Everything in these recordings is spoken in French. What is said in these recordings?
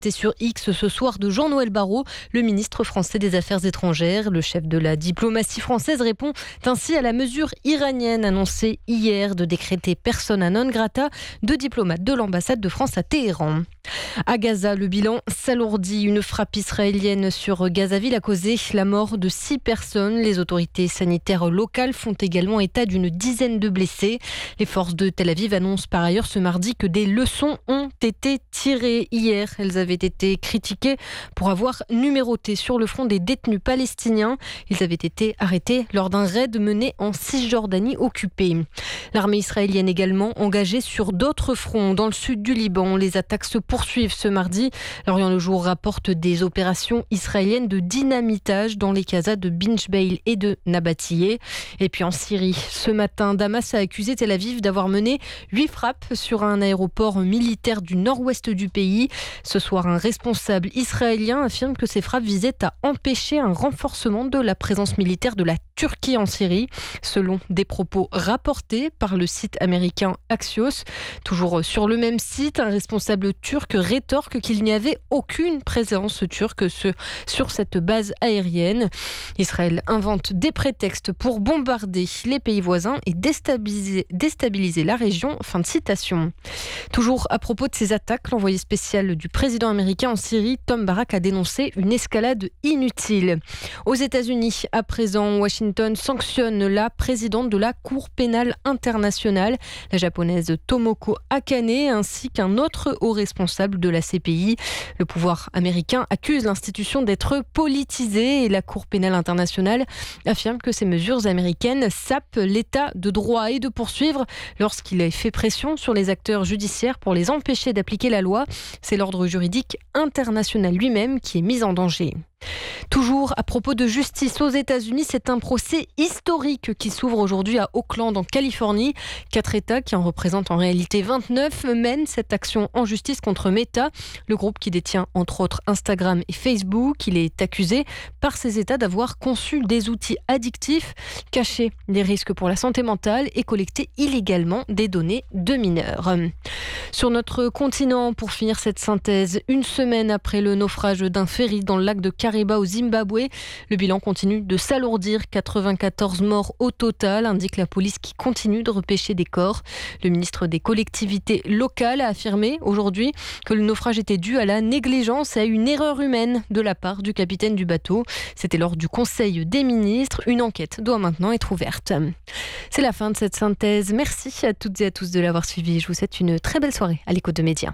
Et sur X ce soir de Jean-Noël Barrot, le ministre français des Affaires étrangères. Le chef de la diplomatie française répond ainsi à la mesure iranienne annoncée hier de décréter persona non grata de diplomates de l'ambassade de France à Téhéran. À Gaza, le bilan s'alourdit. Une frappe israélienne sur Gazaville a causé la mort de 6 personnes. Les autorités sanitaires locales font également état d'une dizaine de blessés. Les forces de Tel Aviv annoncent par ailleurs ce mardi que des leçons ont été tirées. Hier, elles avaient été critiquées pour avoir numéroté sur le front des détenus palestiniens. Ils avaient été arrêtés lors d'un raid mené en Cisjordanie occupée. L'armée israélienne également engagée sur d'autres fronts. Dans le sud du Liban, les attaques se poursuivent ce mardi. L'Orient le Jour rapporte des opérations israéliennes de dynamitage dans les casas de Binjbeil et de Nabatiyeh. Et puis en Syrie, ce matin, Damas a accusé Tel Aviv d'avoir mené 8 frappes sur un aéroport militaire du nord-ouest du pays. Ce soir, un responsable israélien affirme que ces frappes visaient à empêcher un renforcement de la présence militaire de la Turquie en Syrie, selon des propos rapportés par le site américain Axios. Toujours sur le même site, un responsable turc rétorque qu'il n'y avait aucune présence turque sur cette base aérienne. Israël invente des prétextes pour bombarder les pays voisins et déstabiliser la région. Fin de citation. Toujours à propos de ces attaques, l'envoyé spécial du président américain en Syrie, Tom Barrack, a dénoncé une escalade inutile. Aux États-Unis, à présent, Washington sanctionne la présidente de la Cour pénale internationale, la japonaise Tomoko Akane, ainsi qu'un autre haut responsable de la CPI. Le pouvoir américain accuse l'institution d'être politisée et la Cour pénale internationale affirme que ces mesures américaines sapent l'état de droit et de poursuivre lorsqu'il a fait pression sur les acteurs judiciaires pour les empêcher d'appliquer la loi. C'est l'ordre juridique international lui-même qui est mis en danger. Toujours à propos de justice aux États-Unis, c'est un procès historique qui s'ouvre aujourd'hui à Oakland en Californie. 4 États, qui en représentent en réalité 29, mènent cette action en justice contre Meta, le groupe qui détient entre autres Instagram et Facebook. Il est accusé par ces États d'avoir conçu des outils addictifs, caché des risques pour la santé mentale et collecté illégalement des données de mineurs. Sur notre continent, pour finir cette synthèse, une semaine après le naufrage d'un ferry dans le lac de Kariba au Zimbabwe, le bilan continue de s'alourdir. 94 morts au total, indique la police qui continue de repêcher des corps. Le ministre des collectivités locales a affirmé aujourd'hui que le naufrage était dû à la négligence et à une erreur humaine de la part du capitaine du bateau. C'était lors du Conseil des ministres. Une enquête doit maintenant être ouverte. C'est la fin de cette synthèse. Merci à toutes et à tous de l'avoir suivi. Je vous souhaite une très belle soirée à l'écoute de Média.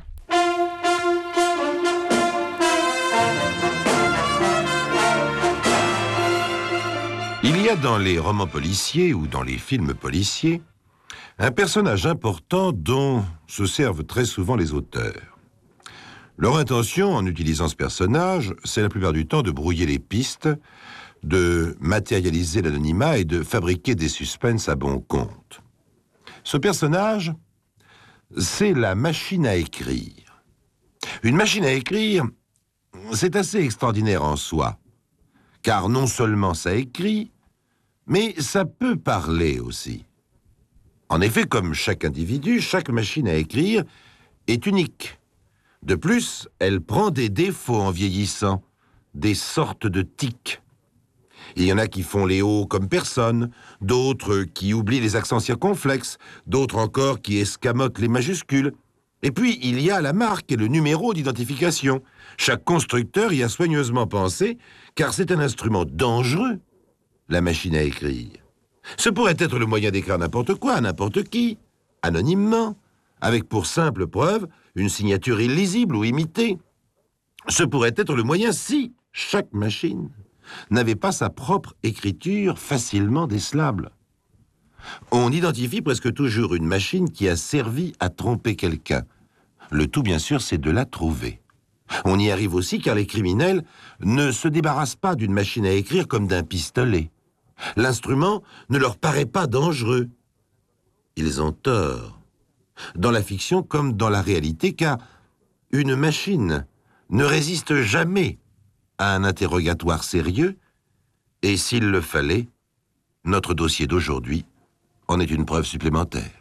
Il y a dans les romans policiers ou dans les films policiers un personnage important dont se servent très souvent les auteurs. Leur intention, en utilisant ce personnage, c'est la plupart du temps de brouiller les pistes, de matérialiser l'anonymat et de fabriquer des suspens à bon compte. Ce personnage, c'est la machine à écrire. Une machine à écrire, c'est assez extraordinaire en soi, car non seulement ça écrit, mais ça peut parler aussi. En effet, comme chaque individu, chaque machine à écrire est unique. De plus, elle prend des défauts en vieillissant, des sortes de tics. Il y en a qui font les hauts comme personne, d'autres qui oublient les accents circonflexes, d'autres encore qui escamotent les majuscules. Et puis, il y a la marque et le numéro d'identification. Chaque constructeur y a soigneusement pensé, car c'est un instrument dangereux, la machine à écrire. Ce pourrait être le moyen d'écrire n'importe quoi, à n'importe qui, anonymement, avec pour simple preuve une signature illisible ou imitée. Ce pourrait être le moyen si chaque machine n'avait pas sa propre écriture facilement décelable. On identifie presque toujours une machine qui a servi à tromper quelqu'un. Le tout, bien sûr, c'est de la trouver. On y arrive aussi car les criminels ne se débarrassent pas d'une machine à écrire comme d'un pistolet. L'instrument ne leur paraît pas dangereux. Ils ont tort, dans la fiction comme dans la réalité, car une machine ne résiste jamais à un interrogatoire sérieux, et s'il le fallait, notre dossier d'aujourd'hui en est une preuve supplémentaire.